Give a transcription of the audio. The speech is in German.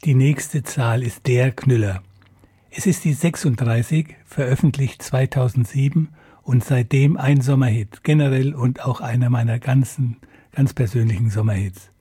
Die nächste Zahl ist der Knüller. Es ist die 36, veröffentlicht 2007 und seitdem ein Sommerhit, generell und auch einer meiner ganz persönlichen Sommerhits.